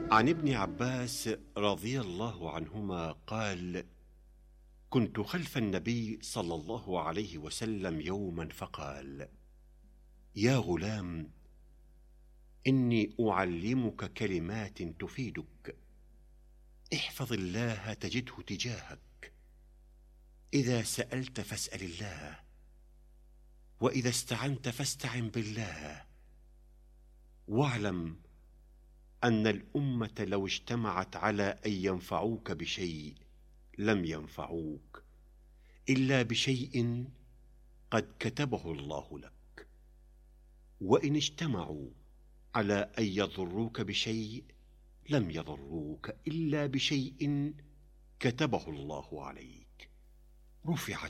عن ابن عباس رضي الله عنهما قال: كنت خلف النبي صلى الله عليه وسلم يوما فقال: يا غلام، إني أعلمك كلمات تفيدك. احفظ الله تجده تجاهك، إذا سألت فاسأل الله، وإذا استعنت فاستعن بالله. واعلم أن الأمة لو اجتمعت على أن ينفعوك بشيء لم ينفعوك إلا بشيء قد كتبه الله لك، وإن اجتمعوا على أن يضروك بشيء لم يضروك إلا بشيء كتبه الله عليك. رفعت